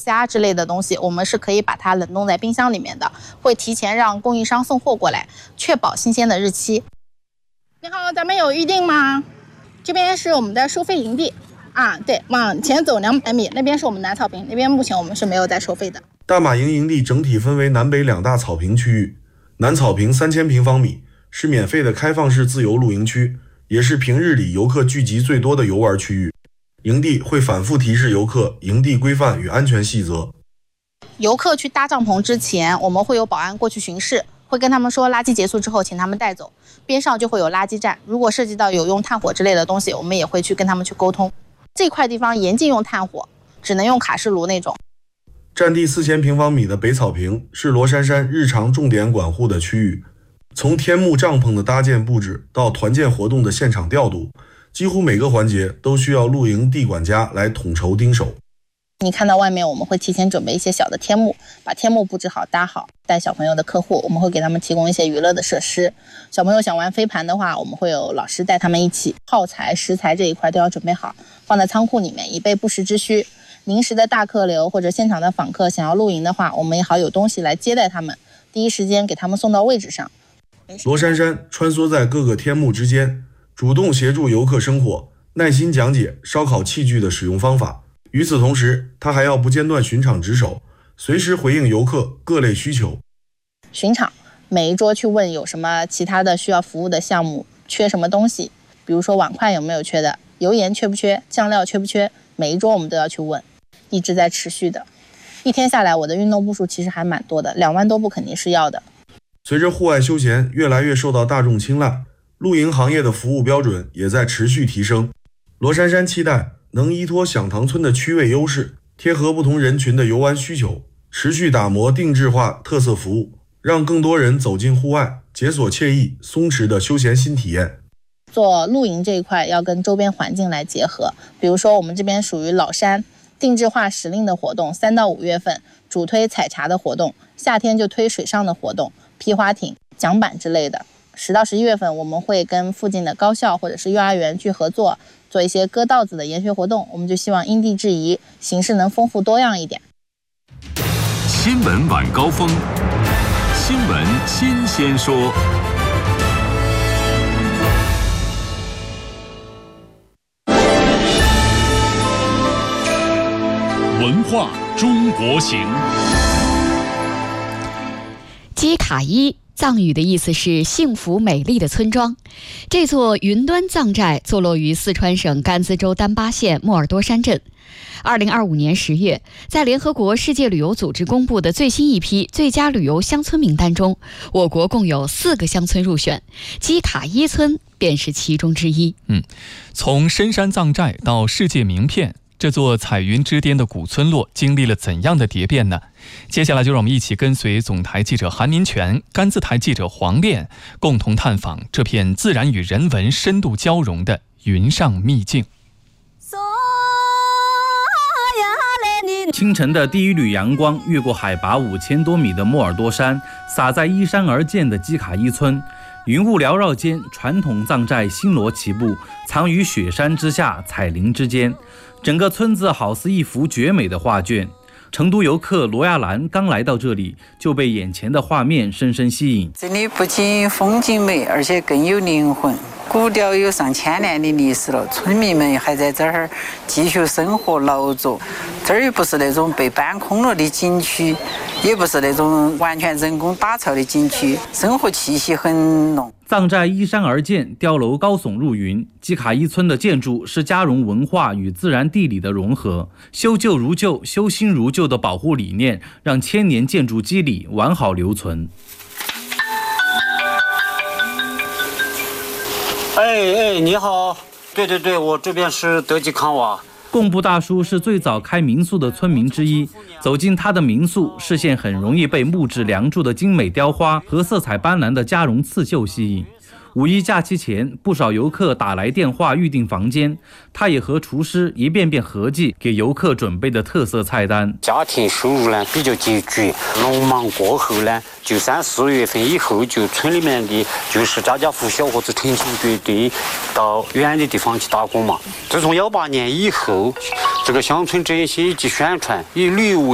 虾之类的东西，我们是可以把它冷冻在冰箱里面的，会提前让供应商送货过来，确保新鲜的日期。你好，咱们有预定吗？这边是我们的收费营地啊，对，往前走200米，那边是我们南草坪，那边目前我们是没有在收费的。 大马营营地整体分为南北2大草坪区域，南草坪3000平方米，是免费的开放式自由露营区，也是平日里游客聚集最多的游玩区域。营地会反复提示游客营地规范与安全细则。 游客去搭帐篷之前，我们会有保安过去巡视，会跟他们说垃圾结束之后请他们带走，边上就会有垃圾站，如果涉及到有用炭火之类的东西，我们也会去跟他们去沟通。这块地方严禁用炭火，只能用卡式炉那种。 占地4000平方米的北草坪是罗珊珊日常重点管护的区域，从天幕帐篷的搭建布置到团建活动的现场调度，几乎每个环节都需要露营地管家来统筹盯守。 你看到外面我们会提前准备一些小的天幕，把天幕布置好搭好，带小朋友的客户我们会给他们提供一些娱乐的设施。小朋友想玩飞盘的话，我们会有老师带他们一起，耗材食材这一块都要准备好，放在仓库里面以备不时之需。临时的大客流或者现场的访客想要露营的话，我们也好有东西来接待他们，第一时间给他们送到位置上。 罗珊珊穿梭在各个天幕之间，主动协助游客生火，耐心讲解烧烤器具的使用方法。与此同时，他还要不间断巡场值守，随时回应游客各类需求。 巡场，每一桌去问有什么其他的需要服务的项目，缺什么东西，比如说碗筷有没有缺的，油盐缺不缺，酱料缺不缺，每一桌我们都要去问，一直在持续的。一天下来，我的运动步数其实还蛮多的，2万多步肯定是要的。 随着户外休闲越来越受到大众青睐，露营行业的服务标准也在持续提升。罗珊珊期待能依托响堂村的区位优势，贴合不同人群的游玩需求，持续打磨定制化特色服务，让更多人走进户外，解锁惬意松弛的休闲新体验。 做露营这一块要跟周边环境来结合，比如说我们这边属于老山，定制化时令的活动，3到5月份主推采茶的活动，夏天就推水上的活动，皮划艇、桨板之类的。10到11月份我们会跟附近的高校或者是幼儿园去合作，做一些割稻子的研学活动，我们就希望因地制宜，形式能丰富多样一点。 新闻晚高峰，新闻新鲜说。文化中国行。 基卡伊藏语的意思是幸福美丽的村庄。这座云端藏寨坐落于四川省甘孜州丹巴县莫尔多山镇。2025年10月，在联合国世界旅游组织公布的最新一批最佳旅游乡村名单中，我国共有4个乡村入选，基卡伊村便是其中之一。 从深山藏寨到世界名片，这座彩云之巅的古村落经历了怎样的蝶变呢？接下来就让我们一起跟随总台记者韩民权、甘孜台记者黄炼，共同探访这片自然与人文深度交融的云上秘境。 清晨的第一缕阳光越过海拔5000多米的莫尔多山，洒在依山而建的基卡伊村。云雾缭绕间，传统藏寨星罗棋布，藏于雪山之下，彩林之间。整个村子好似一幅绝美的画卷。成都游客罗亚兰刚来到这里，就被眼前的画面深深吸引。 这里不仅风景美，而且更有灵魂。古调有上千年的历史了，村民们还在这儿继续生活劳作。这儿又不是那种被搬空了的景区，也不是那种完全人工打造的景区，生活气息很浓。 藏寨依山而建，碉楼高耸入云。基卡伊村的建筑是加融文化与自然地理的融合，修旧如旧、修新如旧的保护理念，让千年建筑基理完好留存。 你好，对，我这边是德吉康瓦。 贡布大叔是最早开民宿的村民之一，走进他的民宿，视线很容易被木质梁柱的精美雕花和色彩斑斓的加绒刺绣吸引。五一假期前，不少游客打来电话预订房间，他也和厨师一遍遍合计给游客准备的特色菜单。 家庭收入呢比较拮据，农忙过后呢，就3、4月份以后，就村里面的就是家家户小伙子成群结队到远的地方去打工嘛。自从18年以后，这个乡村振兴及宣传以旅游